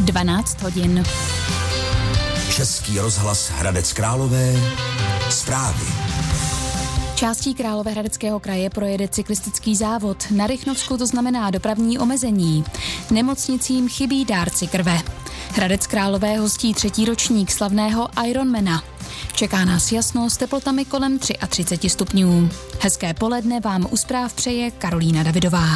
12 hodin. Český rozhlas Hradec Králové. Zprávy. Částí Královéhradeckého kraje projede cyklistický závod. Na Rychnovsku to znamená dopravní omezení. Nemocnicím chybí dárci krve. Hradec Králové hostí 3. ročník slavného Ironmana. Čeká nás jasno s teplotami kolem 33 stupňů. Hezké poledne vám u zpráv přeje Karolína Davidová.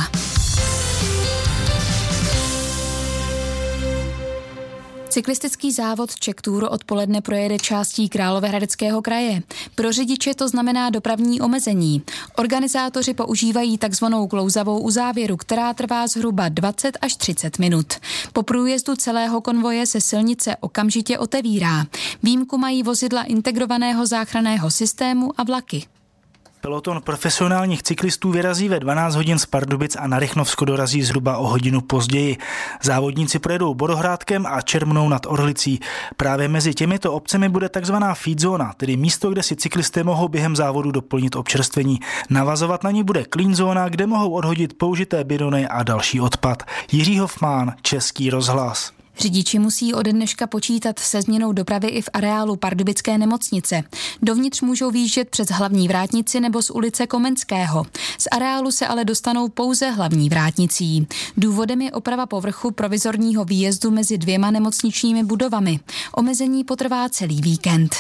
Cyklistický závod Czech Tour odpoledne projede částí Královéhradeckého kraje. Pro řidiče to znamená dopravní omezení. Organizátoři používají takzvanou klouzavou uzávěru, která trvá zhruba 20 až 30 minut. Po průjezdu celého konvoje se silnice okamžitě otevírá. Výjimku mají vozidla integrovaného záchranného systému a vlaky. Peloton profesionálních cyklistů vyrazí ve 12 hodin z Pardubic a na Rychnovsko dorazí zhruba o hodinu později. Závodníci projedou Bodohrádkem a Čermnou nad Orlicí. Právě mezi těmito obcemi bude takzvaná feed zóna, tedy místo, kde si cyklisté mohou během závodu doplnit občerstvení. Navazovat na ní bude clean zóna, kde mohou odhodit použité bidony a další odpad. Jiří Hofmán, Český rozhlas. Řidiči musí ode dneška počítat se změnou dopravy i v areálu pardubické nemocnice. Dovnitř můžou výjíždět přes hlavní vrátnici nebo z ulice Komenského. Z areálu se ale dostanou pouze hlavní vrátnicí. Důvodem je oprava povrchu provizorního výjezdu mezi 2 nemocničními budovami. Omezení potrvá celý víkend.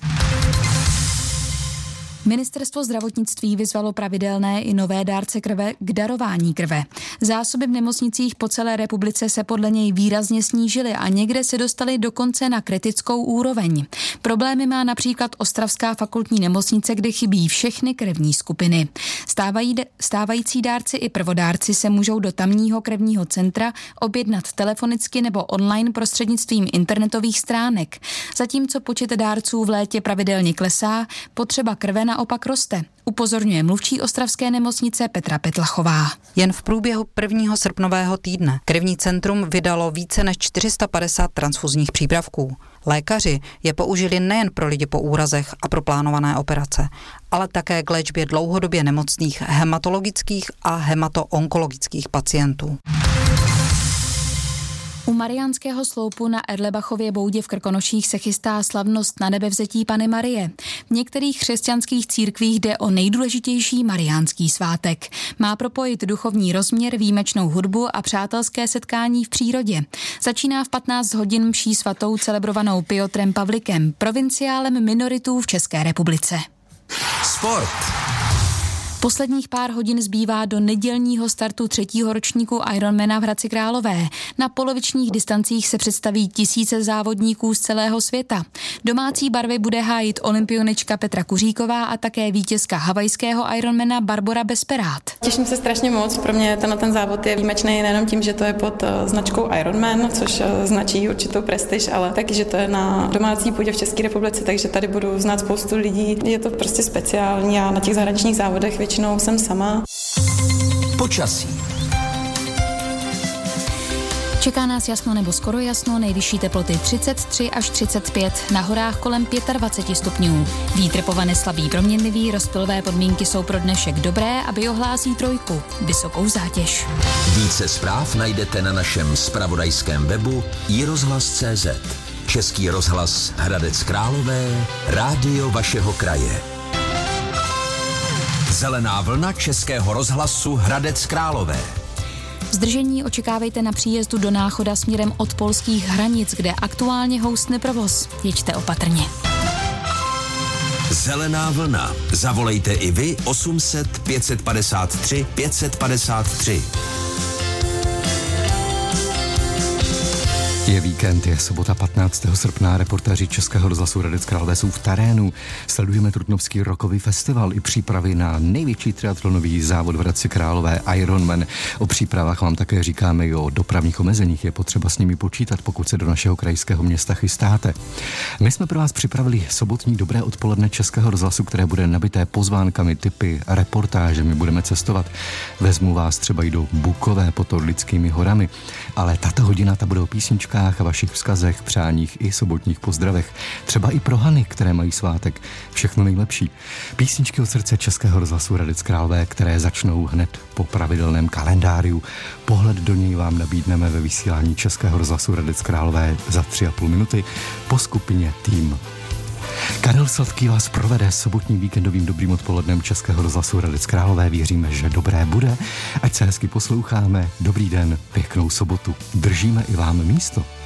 Ministerstvo zdravotnictví vyzvalo pravidelné i nové dárce krve k darování krve. Zásoby v nemocnicích po celé republice se podle něj výrazně snížily a někde se dostaly dokonce na kritickou úroveň. Problémy má například Ostravská fakultní nemocnice, kde chybí všechny krevní skupiny. Stávající dárci i prvodárci se můžou do tamního krevního centra objednat telefonicky nebo online prostřednictvím internetových stránek. Zatímco počet dárců v létě pravidelně klesá, potřeba krve naopak roste, upozorňuje mluvčí ostravské nemocnice Petra Petlachová. Jen v průběhu 1. srpnového týdne krevní centrum vydalo více než 450 transfuzních přípravků. Lékaři je použili nejen pro lidi po úrazech a pro plánované operace, ale také k léčbě dlouhodobě nemocných hematologických a hematoonkologických pacientů. U Mariánského sloupu na Erlebachově boudě v Krkonoších se chystá slavnost Nanebevzetí Panny Marie. V některých křesťanských církvích jde o nejdůležitější mariánský svátek. Má propojit duchovní rozměr, výjimečnou hudbu a přátelské setkání v přírodě. Začíná v 15 hodin mší svatou celebrovanou Piotrem Pavlikem, provinciálem minoritů v České republice. Sport. Posledních pár hodin zbývá do nedělního startu 3. ročníku Ironmana v Hradci Králové. Na polovičních distancích se představí tisíce závodníků z celého světa. Domácí barvy bude hájit olympionička Petra Kuříková a také vítězka havajského Ironmana Barbora Besperát. Těším se strašně moc. Pro mě ten závod je výjimečný nejenom tím, že to je pod značkou Ironman, což značí určitou prestiž, ale taky, že to je na domácí půdě v České republice, takže tady budu znát spoustu lidí. Je to prostě speciální a na těch zahraničních závodech většinou jsem sama. Počasí. Čeká nás jasno nebo skoro jasno, nejvyšší teploty 33 až 35, na horách kolem 25 stupňů. Vítr povane slabý proměnlivý, rozptylové podmínky jsou pro dnešek dobré a biohlásí 3, vysokou zátěž. Více zpráv najdete na našem zpravodajském webu iRozhlas.cz. Český rozhlas Hradec Králové, rádio vašeho kraje. Zelená vlna Českého rozhlasu Hradec Králové. Zdržení očekávejte na příjezdu do Náchoda směrem od polských hranic, kde aktuálně houstne provoz. Jeďte opatrně. Zelená vlna. Zavolejte i vy 800 553 553. Je víkend, je sobota 15. srpna, reportéři Českého rozhlasu Hradec Králové jsou v terénu. Sledujeme Trutnovský rokový festival i přípravy na největší triatlonový závod v Hradci Králové Ironman. O přípravách vám také říkáme i o dopravních omezeních. Je potřeba s nimi počítat, pokud se do našeho krajského města chystáte. My jsme pro vás připravili sobotní dobré odpoledne Českého rozhlasu, které bude nabité pozvánkami, tipy, reportážemi. Budeme cestovat. Vezmu vás třeba i do Bukové pod Orlickými horami. Ale tato hodina ta bude o písničkách fotkách a vašich vzkazech, přáních i sobotních pozdravech. Třeba i pro Hany, které mají svátek. Všechno nejlepší. Písničky od srdce Českého rozhlasu Hradec Králové, které začnou hned po pravidelném kalendáriu. Pohled do něj vám nabídneme ve vysílání Českého rozhlasu Hradec Králové za 3,5 minuty po skupině Tým. Karel Sladký vás provede sobotním víkendovým dobrým odpolednem Českého rozhlasu Hradec Králové. Věříme, že dobré bude. Ať se hezky posloucháme. Dobrý den, pěknou sobotu. Držíme i vám místo.